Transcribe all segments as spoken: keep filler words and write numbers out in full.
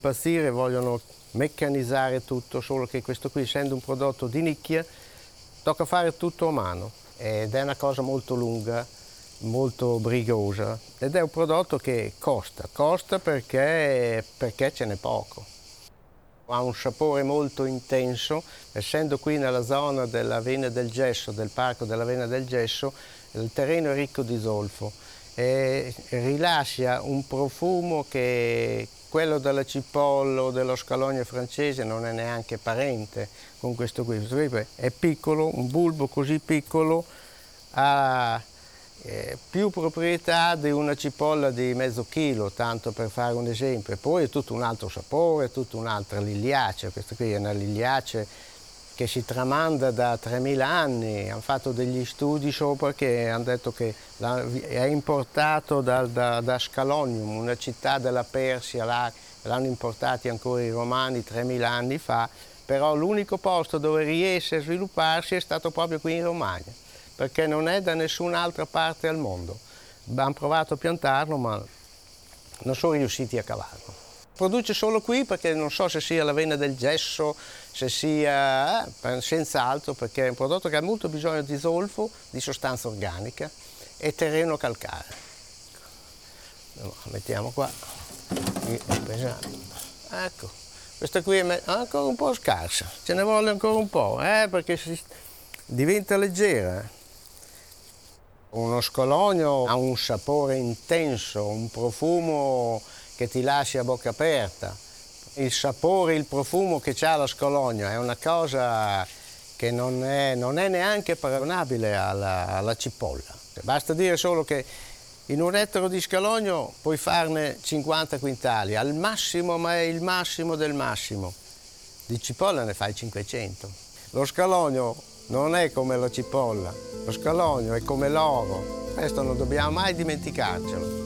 Impazzire, vogliono meccanizzare tutto, solo che questo qui, essendo un prodotto di nicchia, tocca fare tutto a mano ed è una cosa molto lunga, molto brigosa ed è un prodotto che costa, costa perché, perché ce n'è poco. Ha un sapore molto intenso, essendo qui nella zona della Vena del Gesso, del parco della Vena del Gesso, il terreno è ricco di zolfo e rilascia un profumo che quello della cipolla o dello scalogno francese non è neanche parente con questo qui. Questo qui è piccolo, un bulbo così piccolo ha eh, più proprietà di una cipolla di mezzo chilo, tanto per fare un esempio. E poi è tutto un altro sapore, è tutta un'altra ligliace. Questa qui è una ligliace che si tramanda da tremila anni. Hanno fatto degli studi sopra che hanno detto che è importato da, da, da Scalonium, una città della Persia, là, l'hanno importati ancora i romani tremila anni fa, però l'unico posto dove riesce a svilupparsi è stato proprio qui in Romagna, perché non è da nessun'altra parte al mondo. Hanno provato a piantarlo, ma non sono riusciti a cavarlo. Produce solo qui perché non so se sia la Vena del Gesso, se sia eh, senz'altro, perché è un prodotto che ha molto bisogno di zolfo, di sostanza organica e terreno calcareo. Allora, mettiamo qua, ecco, questa qui è ancora un po' scarsa, ce ne vuole ancora un po', eh, perché si diventa leggera. Uno scalogno ha un sapore intenso, un profumo che ti lascia a bocca aperta. Il sapore, il profumo che ha lo scalogno è una cosa che non è, non è neanche paragonabile alla, alla cipolla. Basta dire solo che in un ettaro di scalogno puoi farne cinquanta quintali, al massimo, ma è il massimo del massimo. Di cipolla ne fai cinquecento. Lo scalogno non è come la cipolla, lo scalogno è come l'oro. Questo non dobbiamo mai dimenticarcelo.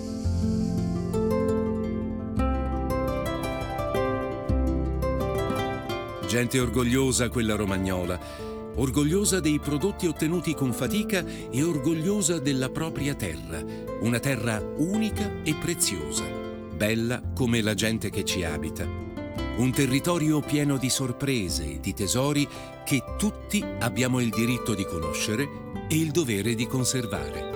Gente orgogliosa quella romagnola, orgogliosa dei prodotti ottenuti con fatica e orgogliosa della propria terra, una terra unica e preziosa, bella come la gente che ci abita. Un territorio pieno di sorprese e di tesori che tutti abbiamo il diritto di conoscere e il dovere di conservare.